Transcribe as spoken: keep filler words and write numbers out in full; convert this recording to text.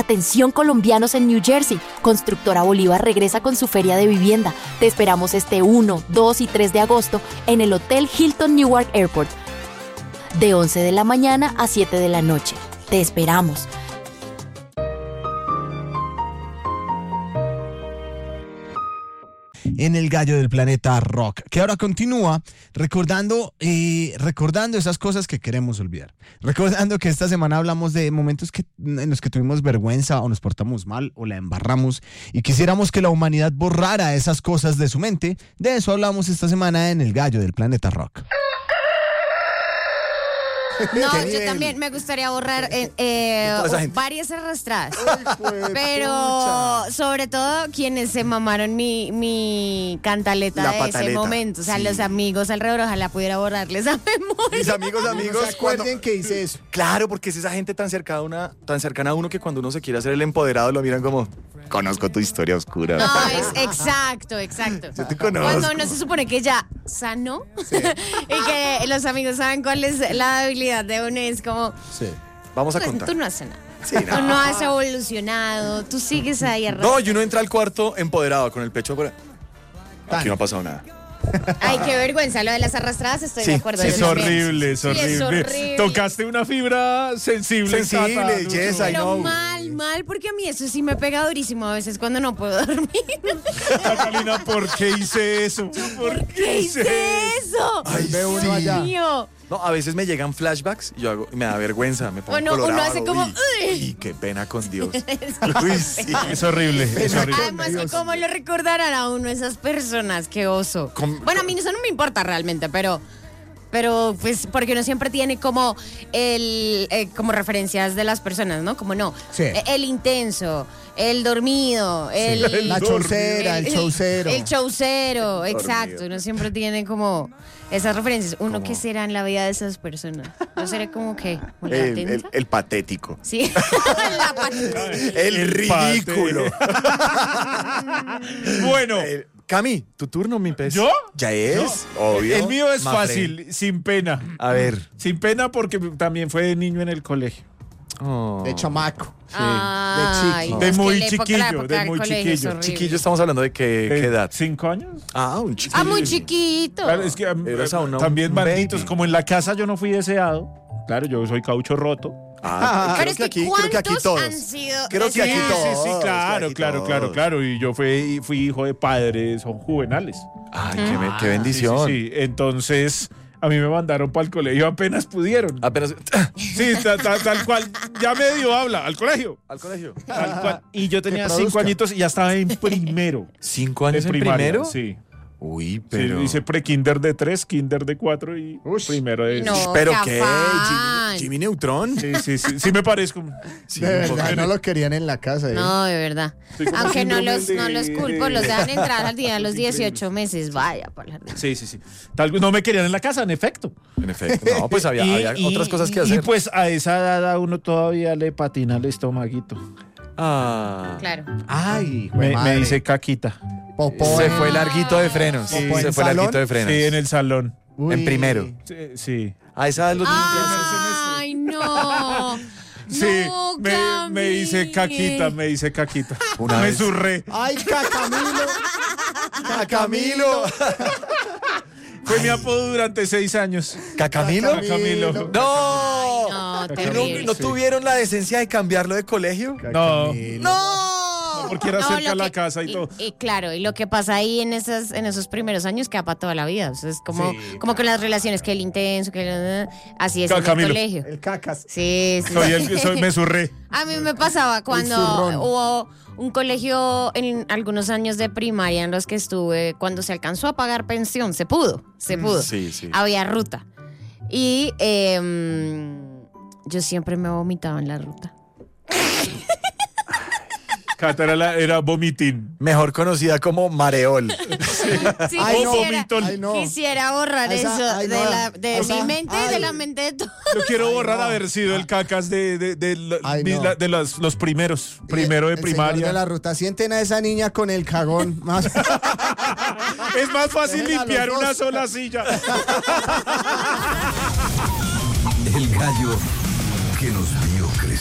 Atención colombianos en New Jersey, Constructora Bolívar regresa con su feria de vivienda. Te esperamos este uno, dos y tres de agosto en el Hotel Hilton Newark Airport, de once de la mañana a siete de la noche. Te esperamos. En el Gallo del Planeta Rock, que ahora continúa recordando, eh, recordando esas cosas que queremos olvidar. Recordando que esta semana hablamos de momentos que, en los que tuvimos vergüenza o nos portamos mal o la embarramos y quisiéramos que la humanidad borrara esas cosas de su mente. De eso hablamos esta semana en el Gallo del Planeta Rock. No, yo también me gustaría borrar eh, eh, varias arrastradas. Pero sobre todo quienes se mamaron mi, mi cantaleta La de pataleta. ese momento. O sea, Sí. los amigos alrededor, ojalá pudiera borrarles a memoria. Mis amigos, amigos, No se acuerden cuando- que hice eso. Claro, porque es esa gente tan cercana a una, tan cercana a uno que cuando uno se quiere hacer el empoderado lo miran como, conozco tu historia oscura. No, es exacto, exacto. Yo te conozco. Cuando uno se supone que ya sanó y que los amigos saben cuál es la debilidad de uno, es como, Sí. Vamos a tú, contar. tú no haces nada. Sí, no. Tú no has evolucionado, tú sigues ahí No, arrastrando. y uno entra al cuarto empoderado con el pecho por... Aquí no ha pasado nada. Ay, qué vergüenza, lo de las arrastradas estoy Sí, de acuerdo. sí, yo Es también. horrible, es Sí, horrible. es horrible. Tocaste una fibra sensible. Sensible, Cata, yes, Lucho. I Pero know. mal, mal, porque a mí eso sí me pega durísimo a veces cuando no puedo dormir. Catalina, ¿por qué hice eso? ¿Por ¿Qué hice eso? Ay, Ve uno sí. allá. Dios mío. No, a veces me llegan flashbacks y yo hago, me da vergüenza, me pongo Bueno, uno colorado. hace como, Uy, "Uy". uy, qué pena con Dios. Uy, sí. Es horrible, es horrible. Además, ¿cómo lo recordarán a uno esas personas? Qué oso. Com- Bueno, a mí eso no me importa realmente, pero... Pero, pues, porque uno siempre tiene como el eh, como referencias de las personas, ¿no? Como no. Sí. Eh, El intenso, el dormido, el... La chaucera, el chaucero. El chaucero, El exacto. dormido. Uno siempre tiene como esas referencias. Uno, ¿qué será en la vida de esas personas? ¿No seré como qué? ¿Muy El, atenta? el- el patético. Sí. La pat- El, El ridículo. Bueno, Eh, Cami, tu turno, mi pez. ¿Yo? Ya es, obvio. el mío es Mafre. fácil, sin pena. A ver. Sin pena porque también fue de niño en el colegio. Oh. De chamaco. Ay, chiqui. no, De es que muy la época- la chiquillo, época de del muy colegio es chiquillo. horrible. Chiquillo, estamos hablando de qué, qué edad. ¿Cinco años? Ah, un chiquillo. Ah, muy chiquito. Claro, es que um, Eras a una- también un malditos, baby. como en la casa yo no fui deseado. Claro, yo soy caucho roto. Ah, Pero creo es que que aquí, creo que aquí ¿cuántos todos. han sido Creo que aquí deseados? todos. Sí, sí, claro, aquí claro, todos. claro, claro. Y yo fui, fui hijo de padres, son juvenales. Ay, qué, be- qué Sí, bendición. sí, sí. Entonces, a mí me mandaron para el colegio apenas pudieron. Apenas. Sí, ta- ta- tal cual. Ya medio habla, al colegio. Al colegio. Tal cual. Y yo tenía produzca. cinco añitos y ya estaba en primero. ¿Cinco años de en primaria, primero? Sí. Uy, pero. Sí, hice pre-kinder de tres, kinder de cuatro y Ush. primero de... No. ¿Pero qué qué? afán. Jimmy, Jimmy Neutron. Sí, sí, sí. Sí me parezco. Sí, De un poco. verdad, no lo querían en la casa. ¿eh? No, de verdad. Soy como Aunque no síndrome los, de- no los culpo, de- los dejan entrar al día a los Es increíble. dieciocho meses. Vaya, para la- Sí, sí, sí. Tal vez no me querían en la casa, en efecto. En efecto. No, pues había, Y- había y- otras cosas que y hacer. pues a esa edad a uno todavía le patina el estomaguito. Ah. Claro. Ay, hijo de Me, me madre. dice caquita. Popó Se en- fue larguito de frenos. Sí. Se ¿En fue salón? larguito de frenos. Sí, en el salón. Uy. En primero. Sí, sí. A esa edad los Ay, no. Sí, No, me, me hice caquita, me hice caquita. Una me vez. zurré. Ay, Cacamilo. Cacamilo. Fue mi apodo durante seis años. ¿Cacamilo? Camilo. No. No, ¿Y no, terrible. no tuvieron la decencia de cambiarlo de colegio? No, Cacamilo. ¡No! porque era No, cerca lo de la que- casa y, y- todo. y claro, y lo que pasa ahí en esas, en esos primeros años queda para toda la vida. O sea, es como, Sí, como con las relaciones, que el intenso, que el- así es Ca- en el Camilo. colegio. El cacas. Sí, sí. Soy el que soy, me zurré. A mí me pasaba cuando zurrón. hubo un colegio en algunos años de primaria en los que estuve, cuando se alcanzó a pagar pensión, se pudo, se pudo. Sí, sí. Había ruta. Y em, yo siempre me vomitaba en la ruta. Cata era, la- era vomitín. Mejor conocida como Mareol. Sí, Ay, no, quisiera, vomitón. Ay, no. quisiera borrar Esa- eso ay, de, no. la, de Esa- mi mente y de ay. la mente de todos. Yo quiero borrar no. haber sido el cacas de, de, de, la- Ay, mis- no. la- de los, los primeros. Primero de El señor primaria. de la ruta. Sienten a esa niña con el cagón. Más... Es más fácil Déjenla a limpiar los una dos. sola silla. El Gallo